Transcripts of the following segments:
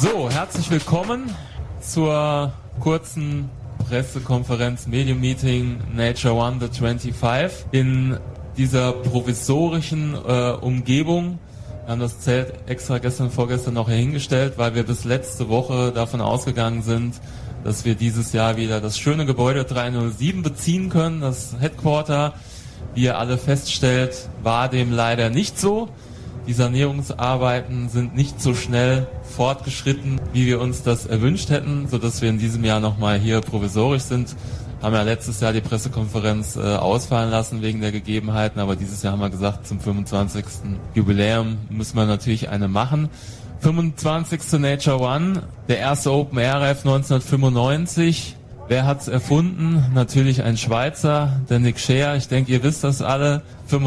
So, herzlich willkommen zur kurzen Pressekonferenz, Medium-Meeting Nature One The 25 in dieser provisorischen Umgebung. Wir haben das Zelt extra vorgestern noch hingestellt, weil wir bis letzte Woche davon ausgegangen sind, dass wir dieses Jahr wieder das schöne Gebäude 307 beziehen können, das Headquarter. Wie ihr alle feststellt, war dem leider nicht so. Die Sanierungsarbeiten sind nicht so schnell fortgeschritten, wie wir uns das erwünscht hätten, sodass wir in diesem Jahr nochmal hier provisorisch sind. Haben ja letztes Jahr die Pressekonferenz ausfallen lassen wegen der Gegebenheiten, aber dieses Jahr haben wir gesagt, zum 25. Jubiläum müssen wir natürlich eine machen. 25. Nature One, der erste Open Air Rave 1995. Wer hat's erfunden? Natürlich ein Schweizer, der Nick Scheer. Ich denke, ihr wisst das alle.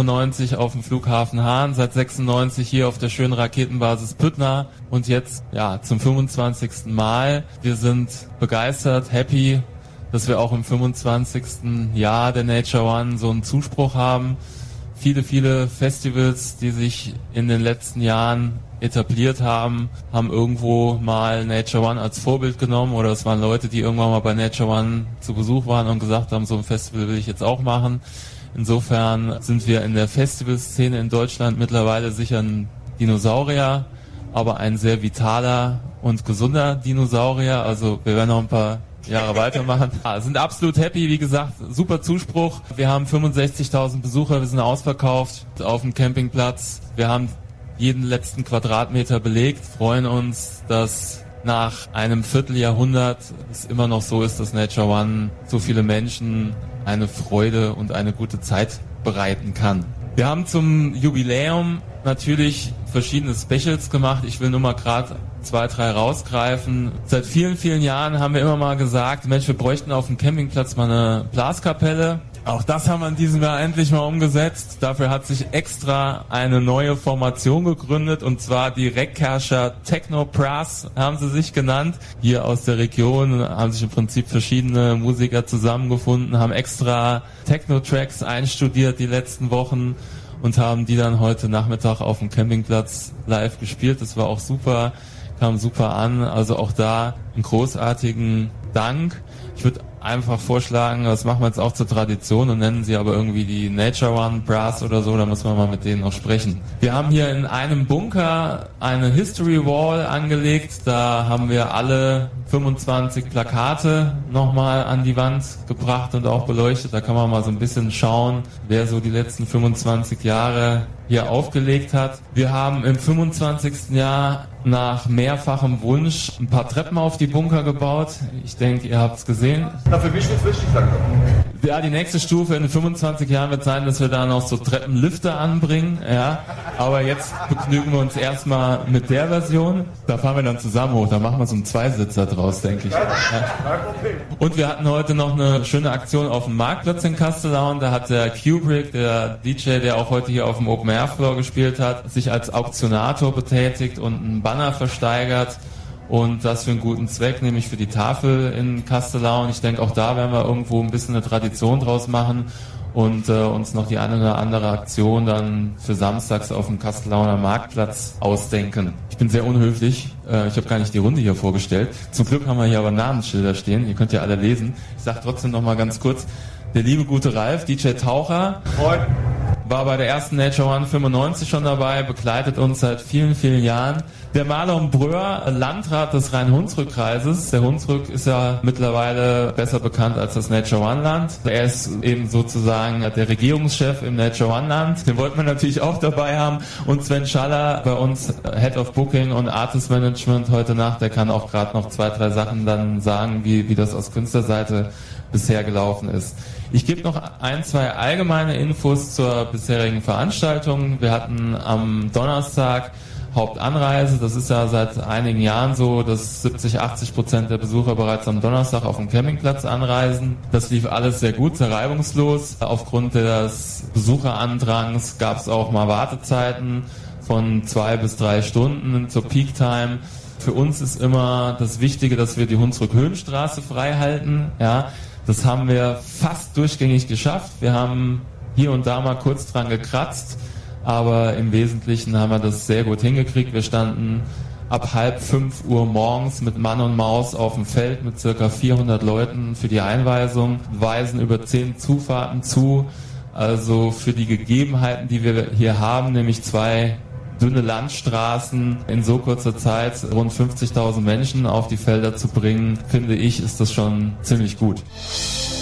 95 auf dem Flughafen Hahn, seit 96 hier auf der schönen Raketenbasis Püttner und jetzt ja zum 25. Mal. Wir sind begeistert, happy, dass wir auch im 25. Jahr der Nature One so einen Zuspruch haben. Viele Festivals, die sich in den letzten Jahren etabliert haben irgendwo mal Nature One als Vorbild genommen, oder es waren Leute, die irgendwann mal bei Nature One zu Besuch waren und gesagt haben, so ein Festival will ich jetzt auch machen. Insofern sind wir in der Festivalszene in Deutschland mittlerweile sicher ein Dinosaurier, aber ein sehr vitaler und gesunder Dinosaurier. Also wir werden noch ein paar Jahre weitermachen. Sind absolut happy, wie gesagt, super Zuspruch. Wir haben 65.000 Besucher, wir sind ausverkauft auf dem Campingplatz. Wir haben jeden letzten Quadratmeter belegt, freuen uns, dass nach einem Vierteljahrhundert es immer noch so ist, dass Nature One so viele Menschen eine Freude und eine gute Zeit bereiten kann. Wir haben zum Jubiläum natürlich verschiedene Specials gemacht. Ich will nur mal gerade 2, 3 rausgreifen. Seit vielen Jahren haben wir immer mal gesagt, Mensch, wir bräuchten auf dem Campingplatz mal eine Blaskapelle. Auch das haben wir in diesem Jahr endlich mal umgesetzt. Dafür hat sich extra eine neue Formation gegründet, und zwar die Reckherrscher Techno Brass haben sie sich genannt. Hier aus der Region haben sich im Prinzip verschiedene Musiker zusammengefunden, haben extra Techno-Tracks einstudiert die letzten Wochen und haben die dann heute Nachmittag auf dem Campingplatz live gespielt. Das war auch super, kam super an. Also auch da einen großartigen Dank. Ich würde einfach vorschlagen, das machen wir jetzt auch zur Tradition und nennen sie aber irgendwie die Nature One Brass oder so, da muss man mal mit denen noch sprechen. Wir haben hier in einem Bunker eine History Wall angelegt, da haben wir alle 25 Plakate nochmal an die Wand gebracht und auch beleuchtet, da kann man mal so ein bisschen schauen, wer so die letzten 25 Jahre hier aufgelegt hat. Wir haben im 25. Jahr nach mehrfachem Wunsch ein paar Treppen auf die Bunker gebaut. Ich denke, ihr habt es gesehen. Na, für mich wird es richtig langsam. Ja, die nächste Stufe in den 25 Jahren wird sein, dass wir da noch so Treppenlifte anbringen. Ja, aber jetzt begnügen wir uns erstmal mit der Version. Da fahren wir dann zusammen hoch. Da machen wir so einen Zweisitzer draus, denke ich. Ja. Und wir hatten heute noch eine schöne Aktion auf dem Marktplatz in Castellaun. Da hat der Kubrick, der DJ, der auch heute hier auf dem Open Air Floor gespielt hat, sich als Auktionator betätigt und einen Banner versteigert. Und das für einen guten Zweck, nämlich für die Tafel in Castellaun. Ich denke, auch da werden wir irgendwo ein bisschen eine Tradition draus machen und uns noch die eine oder andere Aktion dann für samstags auf dem Castellauner Marktplatz ausdenken. Ich bin sehr unhöflich. Ich habe gar nicht die Runde hier vorgestellt. Zum Glück haben wir hier aber Namensschilder stehen. Ihr könnt ja alle lesen. Ich sage trotzdem noch mal ganz kurz, der liebe gute Ralf, DJ Taucher, war bei der ersten Nature One 95 schon dabei, begleitet uns seit vielen Jahren. Der Marlon Bröhr, Landrat des Rhein-Hunsrück-Kreises. Der Hunsrück ist ja mittlerweile besser bekannt als das Nature One-Land. Er ist eben sozusagen der Regierungschef im Nature One-Land. Den wollten wir natürlich auch dabei haben. Und Sven Schaller, bei uns Head of Booking und Artist Management heute Nacht, der kann auch gerade noch 2, 3 Sachen dann sagen, wie das aus Künstlerseite bisher gelaufen ist. Ich gebe noch 1, 2 allgemeine Infos zur bisherigen Veranstaltung. Wir hatten am Donnerstag Hauptanreise. Das ist ja seit einigen Jahren so, dass 70-80% der Besucher bereits am Donnerstag auf dem Campingplatz anreisen. Das lief alles sehr gut, sehr reibungslos. Aufgrund des Besucherandrangs gab es auch mal Wartezeiten von 2 bis 3 Stunden zur Peak-Time. Für uns ist immer das Wichtige, dass wir die Hunsrück-Höhenstraße frei halten. Ja, das haben wir fast durchgängig geschafft. Wir haben hier und da mal kurz dran gekratzt, aber im Wesentlichen haben wir das sehr gut hingekriegt. Wir standen ab 4:30 morgens mit Mann und Maus auf dem Feld mit circa 400 Leuten für die Einweisung, weisen über 10 Zufahrten zu. Also für die Gegebenheiten, die wir hier haben, nämlich 2 dünne Landstraßen in so kurzer Zeit rund 50.000 Menschen auf die Felder zu bringen, finde ich, ist das schon ziemlich gut.